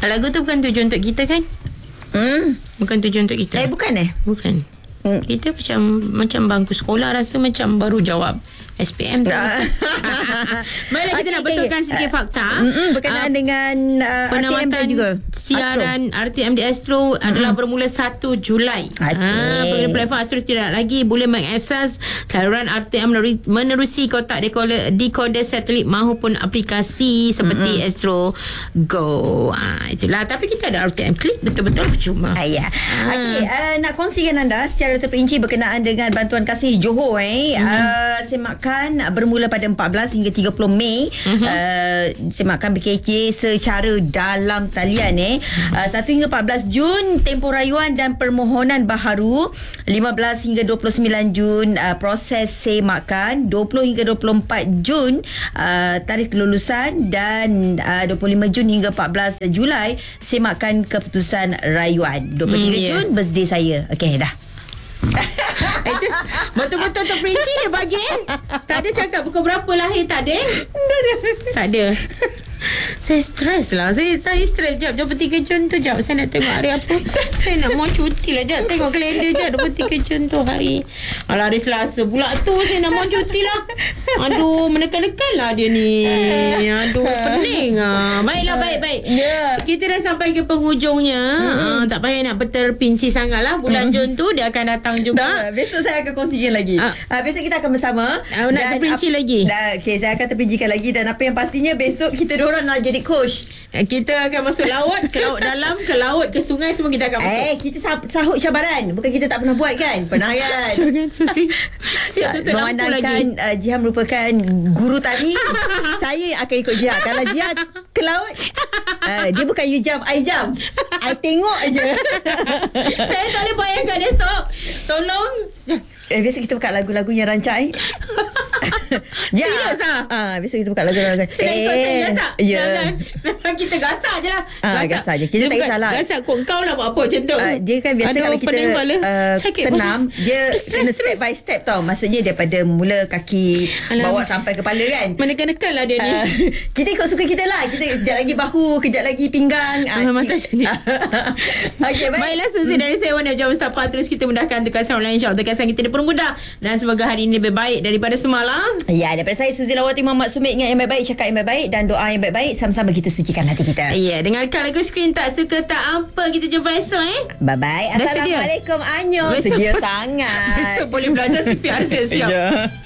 Lagu tu bukan tujuan untuk kita kan? Bukan tujuan untuk kita. Bukan Bukan. Kita macam bangku sekolah, rasa macam baru jawab SPM tu. Baiklah, kita nak betulkan sedikit fakta berkenaan dengan penamatan juga. Siaran RTM di Astro adalah bermula 1 Julai. Pengguna platform Astro tidak lagi boleh mengakses saluran RTM menerusi kotak dekoder satelit maupun aplikasi seperti Astro Go. Itulah. Tapi kita ada RTM Click, betul-betul percuma. Ya. Nak kongsikan anda secara terperinci berkenaan dengan bantuan kasih Johor. Semakan bermula pada 14 hingga 30 Mei. Semakan BKJ secara dalam talian 1 hingga 14 Jun tempoh rayuan dan permohonan baharu. 15 hingga 29 Jun proses semakan. 20 hingga 24 Jun tarikh kelulusan, dan 25 Jun hingga 14 Julai semakan keputusan rayuan. 23 Jun birthday saya. Okey dah. Itu betul-betul terperinci dia bagi. Tak ada cakap pukul berapa lahir, tak ada. Tak ada. Saya stres lah. Saya stres. Jap 23 Jun tu. Jap saya nak tengok hari apa. Saya nak mau cuti lah. Jap tengok kalender. Jap 23 Jun tu hari. Alah, hari Selasa pula tu. Saya nak mau cuti lah. Aduh, menekan-nekan lah dia ni. Aduh, pening lah. Baiklah, baik. Kita dah sampai ke penghujungnya. Tak payah nak terpinci sangat lah. Bulan Jun tu dia akan datang juga. Besok saya akan kongsikan lagi. Besok kita akan bersama. Nak terperinci lagi. Okay, saya akan terperincikan lagi. Dan apa yang pastinya besok kita orang nak jadi coach. Kita akan masuk laut, ke laut dalam, ke laut, ke sungai, semua kita akan masuk. Kita sahut cabaran. Bukan kita tak pernah buat kan? Pernah kan? Jangan Susi. Memandangkan Jihan merupakan guru tari. Saya akan ikut Jihan. Kalau Jihan ke laut, dia bukan you jump, I jump. I tengok aje. Saya tak boleh bayangkan esok. Tolong. Biasa kita buka lagu-lagu yang rancak. Serius lah. Besok kita buka lagu-lagu. Saya ikut saya gasak. Ya. Jangan. Memang kita gasak je lah. Gasak je. Kita tak kisahlah. Gasak kau lah buat apa macam tu. Dia kan biasa kalau kita senam, dia kena step by step tau. Maksudnya daripada mula kaki bawa sampai kepala kan. Menekan-nekan lah dia ni. Kita ikut suka kita lah. Kita kejap lagi bahu, kejap lagi pinggang. Memang tak macam ni. Okay, baiklah Suzy, dari saya Wan Jawab Mustafa. Terus kita mudahkan tugasan online, insyaAllah tugasan kita dipermudah. Dan semoga hari ini lebih baik daripada semalam. Ya, daripada saya Suzy Lawati Muhammad Sumit. Ingat yang baik-baik, cakap yang baik-baik, dan doa yang baik-baik. Sama-sama kita sucikan hati kita. Ya, dengarkan lagu Screen Tak Suka Tak Apa. Kita jumpa esok Bye-bye. Assalamualaikum. Anyo. Sedia sangat. Besok boleh belajar CPR siap-siap.